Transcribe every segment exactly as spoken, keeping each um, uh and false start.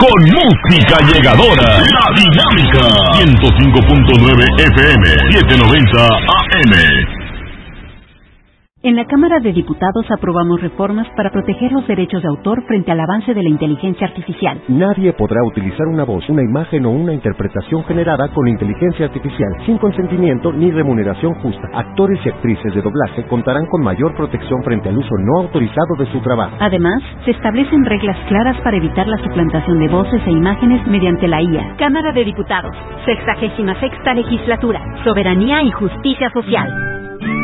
con música llegadora. La Dinámica. ciento cinco punto nueve F M, setecientos noventa A M. En la Cámara de Diputados aprobamos reformas para proteger los derechos de autor frente al avance de la inteligencia artificial. Nadie podrá utilizar una voz, una imagen o una interpretación generada con inteligencia artificial sin consentimiento ni remuneración justa. Actores y actrices de doblaje contarán con mayor protección frente al uso no autorizado de su trabajo. Además, se establecen reglas claras para evitar la suplantación de voces e imágenes mediante la I A. Cámara de Diputados, sexagésima sexta legislatura, soberanía y justicia social.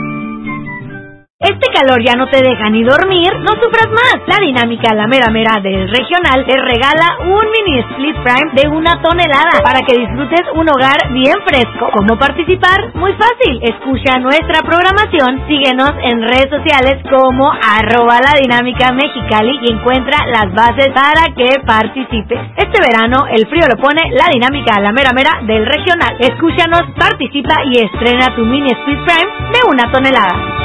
Este calor ya no te deja ni dormir, no sufras más. La Dinámica, la mera mera del regional, te regala un mini split prime de una tonelada para que disfrutes un hogar bien fresco. ¿Cómo participar? Muy fácil. Escucha nuestra programación, síguenos en redes sociales como arroba la dinámica mexicali y encuentra las bases para que participes. Este verano el frío lo pone la Dinámica, la mera mera del regional. Escúchanos, participa y estrena tu mini split prime de una tonelada.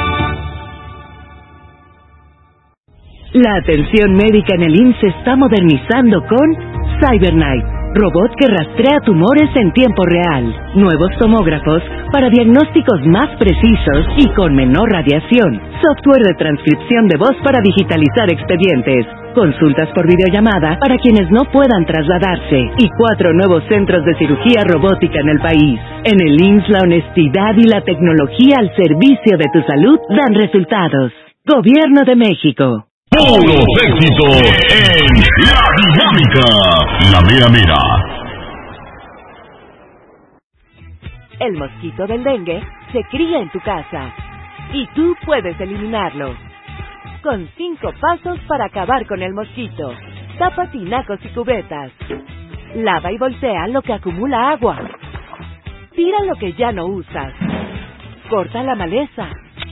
La atención médica en el I M S S se está modernizando con CyberKnife, robot que rastrea tumores en tiempo real, nuevos tomógrafos para diagnósticos más precisos y con menor radiación, software de transcripción de voz para digitalizar expedientes, consultas por videollamada para quienes no puedan trasladarse y cuatro nuevos centros de cirugía robótica en el país. En el I M S S la honestidad y la tecnología al servicio de tu salud dan resultados. Gobierno de México. Puros éxitos en La Dinámica, la mera mera. El mosquito del dengue se cría en tu casa y tú puedes eliminarlo. Con cinco pasos para acabar con el mosquito. Tapa tinacos y cubetas. Lava y voltea lo que acumula agua. Tira lo que ya no usas. Corta la maleza.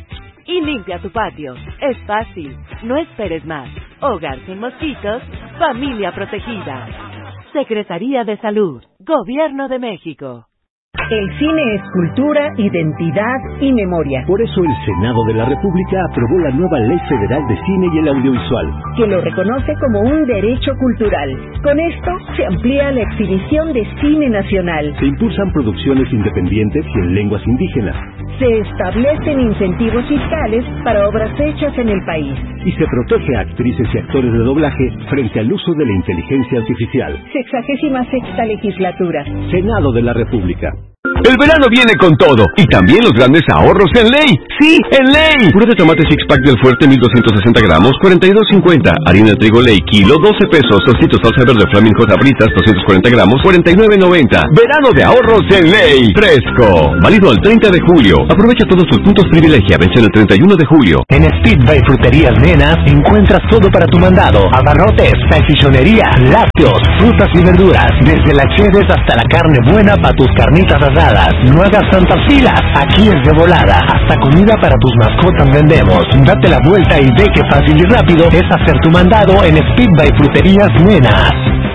Y limpia tu patio. Es fácil. No esperes más. Hogar sin mosquitos. Familia protegida. Secretaría de Salud. Gobierno de México. El cine es cultura, identidad y memoria. Por eso el Senado de la República aprobó la nueva Ley Federal de Cine y el Audiovisual, que lo reconoce como un derecho cultural. Con esto se amplía la exhibición de cine nacional. Se impulsan producciones independientes y en lenguas indígenas. Se establecen incentivos fiscales para obras hechas en el país. Y se protege a actrices y actores de doblaje frente al uso de la inteligencia artificial. Sexagésima sexta legislatura. Senado de la República. El verano viene con todo, y también los grandes ahorros en Ley. ¡Sí, en Ley! Puré de tomate six pack del Fuerte, mil doscientos sesenta gramos, cuarenta y dos cincuenta. Harina de trigo Ley, kilo, doce pesos. Tocitos salsa verde Flamingo Sabritas, doscientos cuarenta gramos, cuarenta y nueve noventa. Verano de ahorros en Ley. Fresco. Válido al treinta de julio. Aprovecha todos tus puntos privilegia. Vence el treinta y uno de julio. En Speedway Fruterías Nenas encuentras todo para tu mandado. Abarrotes, salchichonería, lácteos, frutas y verduras. Desde la cheves hasta la carne buena para tus carnitas asadas. No hagas tantas filas, aquí es de volada. Hasta comida para tus mascotas vendemos. Date la vuelta y ve qué fácil y rápido es hacer tu mandado en Speedway Fruterías Nenas.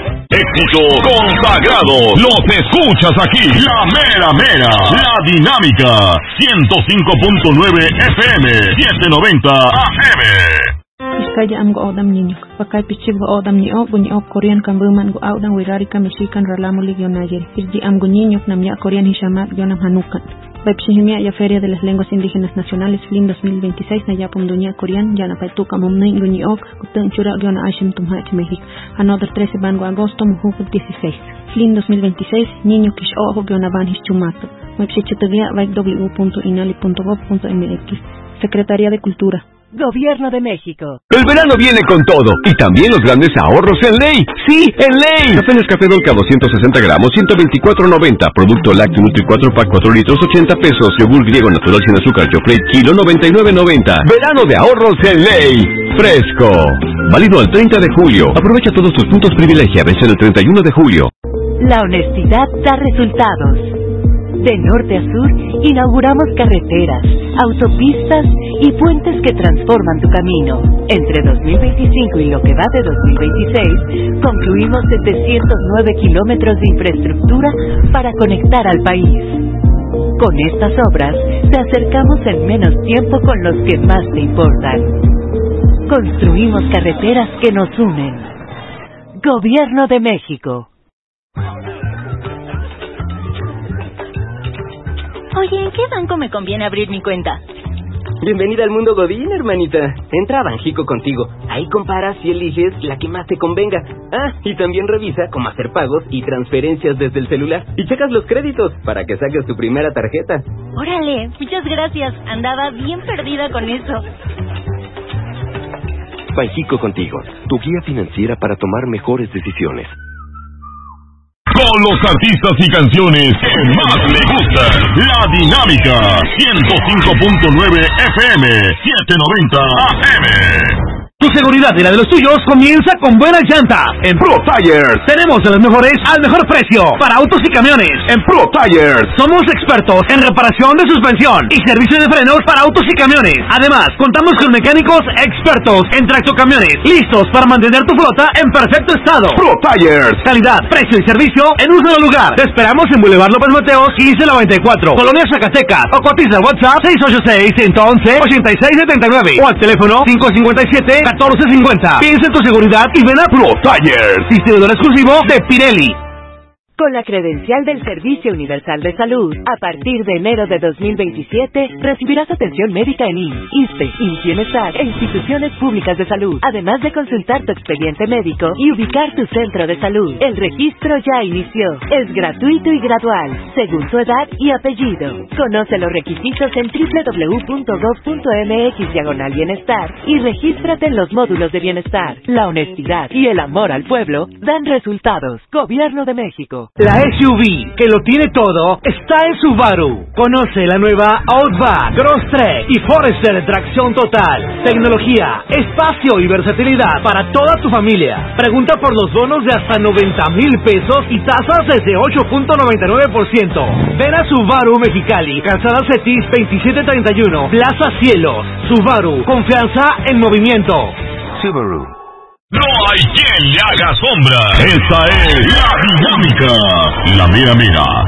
Éxito consagrado, los escuchas aquí, la mera mera, la Dinámica, ciento cinco punto nueve F M, setecientos noventa A M. Iskaya am go odam ninyuk, pakai pichig go odam ni op, bunyi op Korean kambuman go audang wirari kamisikan ralamulig yon ayer. Irji am go ninyuk namya Korean hishamat yon am hanukan. Baipsihimia ya Feria de las Lenguas Indígenas Nacionales F L I M dos mil veintiséis na yapum dunia Korean yana paituka mumnay gunyi ok, kutang chura yon ashim tumhach México. Another trece bango agosto muhukut dieciséis. F L I M dos mil veintiséis niño kish ojo yon aban hischumato. Websitutaglia like w punto inali punto gov punto m x. Secretaría de Cultura. Gobierno de México. El verano viene con todo, y también los grandes ahorros en Ley. ¡Sí, en Ley! Café Nescafé Dolca doscientos sesenta gramos, ciento veinticuatro noventa. Producto lácteo Nutri cuatro pack cuatro litros, ochenta pesos. Yogur griego natural sin azúcar, Jofrey, kilo, noventa y nueve noventa. Verano de ahorros en Ley. Fresco. Válido al treinta de julio. Aprovecha todos tus puntos privilegia. Vence el treinta y uno de julio. La honestidad da resultados. De norte a sur, inauguramos carreteras, autopistas y puentes que transforman tu camino. Entre dos mil veinticinco y lo que va de dos mil veintiséis, concluimos setecientos nueve kilómetros de infraestructura para conectar al país. Con estas obras, te acercamos en menos tiempo con los que más te importan. Construimos carreteras que nos unen. Gobierno de México. Oye, ¿en qué banco me conviene abrir mi cuenta? Bienvenida al mundo Godín, hermanita. Entra a Banjico contigo. Ahí comparas y eliges la que más te convenga. Ah, y también revisa cómo hacer pagos y transferencias desde el celular. Y checas los créditos para que saques tu primera tarjeta. Órale, muchas gracias. Andaba bien perdida con eso. Banjico contigo, tu guía financiera para tomar mejores decisiones. Con los artistas y canciones que más le gustan. La Dinámica ciento cinco punto nueve F M, setecientos noventa A M. Tu seguridad y la de los tuyos comienza con buenas llantas. En Pro Tires tenemos de las mejores al mejor precio para autos y camiones. En Pro Tires somos expertos en reparación de suspensión y servicio de frenos para autos y camiones. Además, contamos con mecánicos expertos en tractocamiones, listos para mantener tu flota en perfecto estado. Pro Tires, calidad, precio y servicio en un solo lugar. Te esperamos en Boulevard López Mateos quince noventa y cuatro, Colonia Zacatecas, o cotiza WhatsApp seis ocho seis, uno uno uno, ocho seis siete nueve o al teléfono cinco cinco siete, catorce cincuenta. Piensa en tu seguridad y ven a Pro Tires, distribuidor exclusivo de Pirelli. Con la credencial del Servicio Universal de Salud, a partir de enero de dos mil veintisiete, recibirás atención médica en I M S S, ISSSTE, IMSS Bienestar e instituciones públicas de salud, además de consultar tu expediente médico y ubicar tu centro de salud. El registro ya inició. Es gratuito y gradual, según tu edad y apellido. Conoce los requisitos en doble u doble u doble u punto gov punto m x diagonal bienestar y regístrate en los módulos de bienestar. La honestidad y el amor al pueblo dan resultados. Gobierno de México. La S U V que lo tiene todo está en Subaru. Conoce la nueva Outback, Crosstrek y Forester de tracción total. Tecnología, espacio y versatilidad para toda tu familia. Pregunta por los bonos de hasta noventa mil pesos y tasas desde ocho punto noventa y nueve por ciento. Ven a Subaru Mexicali, Calzada Cetis veintisiete treinta y uno, Plaza Cielos. Subaru, confianza en movimiento. Subaru. No hay quien le haga sombra. Esta es La Dinámica. La mera mera.